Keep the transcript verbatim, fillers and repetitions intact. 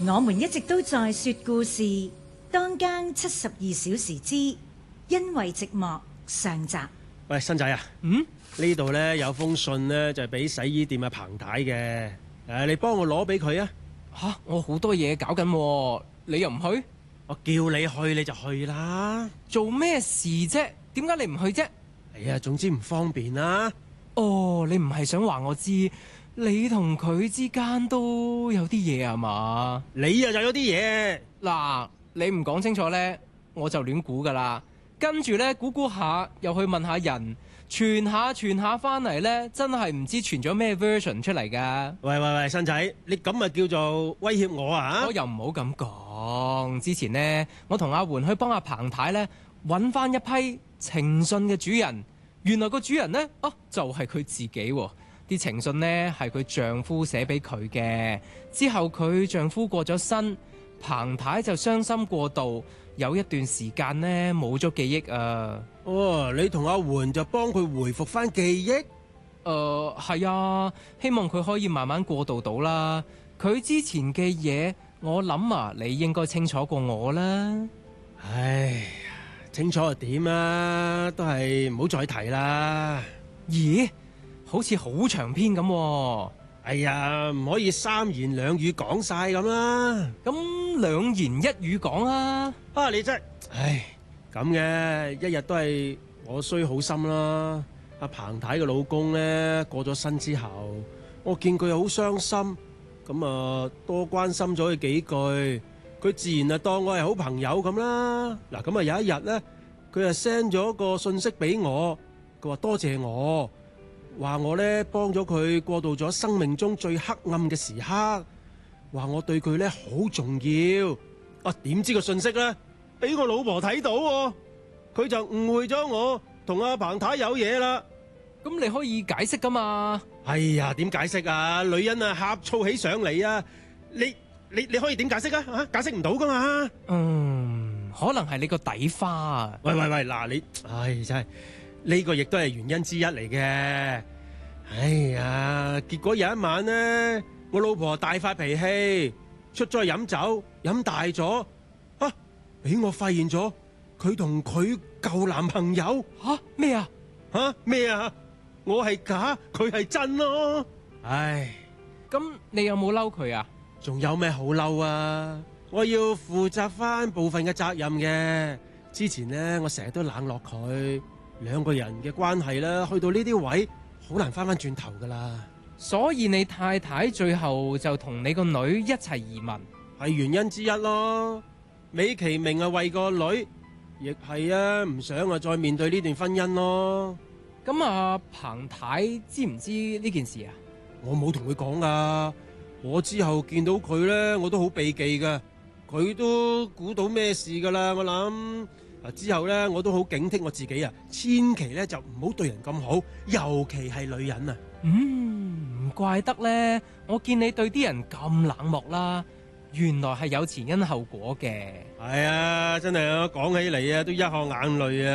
我們一直都在說故事，當間七十二小時之因為寂寞上集。 喂，新仔啊，嗯，呢度呢有封信呢，就係俾洗衣店阿彭太嘅，誒，你幫我攞俾佢啊。 吓，我好多嘢搞緊，你又唔去？ 我叫你去你就去啦。 做咩事啫？點解你唔去啫？ 哎呀，總之唔方便啦。 哦，你唔係想話我知你同佢之間都有啲嘢啊嘛？ 你呀就有啲嘢。 嗱，你唔講清楚呢，我就亂估噶啦。跟住呢，估估下又去問下人，傳下傳下翻嚟呢，真係唔知傳咗咩 version 出嚟噶。 喂喂喂，新仔，你咁咪叫做威脅我啊？ 我又唔好咁講。之前呢，我同阿媛去幫阿彭太呢揾翻一批情信嘅主人。原來個主人呢，啊就係、是、佢自己喎。啲情信呢係佢丈夫寫俾佢嘅。之後佢丈夫過咗身，彭太就傷心過度，有一段時間呢冇咗記憶啊。 哦，你同阿媛就幫佢回復翻記憶？ 誒係啊，希望佢可以慢慢過渡到啦。佢之前嘅嘢，我諗啊，你應該清楚過我啦。 唉，清楚又點啊？都係唔好再提啦。 咦？好似好長篇咁喎。 哎呀，唔可以三言兩語講晒咁啦。 咁兩言一語講啊。 啊，你真係，唉，咁嘅一日都係我衰好心啦。阿彭太嘅老公咧過咗身之後，我見佢好傷心，咁啊多關心咗佢幾句，佢自然啊當我係好朋友咁啦。嗱，咁啊有一日咧，佢啊 send 咗個信息俾我，佢話多謝我。話我咧幫咗佢過渡咗生命中最黑暗嘅時刻，話我對佢咧好重要。啊，點知個信息咧俾我老婆睇到，佢就誤會咗我同阿彭太有嘢啦。 咁你可以解釋噶嘛？ 哎呀，點解釋啊？女人啊，呷醋起上嚟啊！你你你可以點解釋啊？吓，解釋唔到噶嘛？ 嗯，可能係你個底花啊。 喂喂喂，嗱你，唉真係。呢個亦都係原因之一嚟嘅。哎呀，結果有一晚呢，我老婆大發脾氣，出咗去飲酒，飲大咗，啊，俾我發現咗佢同佢舊男朋友。 吓咩啊？ 吓咩啊？我係假，佢係真咯。唉， 咁你有冇嬲佢啊？ 仲有咩好嬲啊？我要負責翻部分嘅責任嘅。之前呢，我成日都冷落佢。兩個人嘅關係啦，去到呢啲位好難翻翻轉頭噶啦。 所以你太太最後就同你個女一齊移民， 係原因之一咯。美其名係為個女，亦係啊唔想啊再面對呢段婚姻咯。 咁啊，彭太知唔知呢件事啊？ 我冇同佢講噶。我之後見到佢咧，我都好避忌噶。佢都估到咩事噶啦，我諗。之後咧，我都好警惕我自己啊，千祈咧就唔好對人咁好，尤其係女人啊。 嗯，唔怪得咧，我見你對啲人咁冷漠啦，原來係有前因後果嘅。 係啊，真係啊，講起嚟啊，都一殼眼淚啊。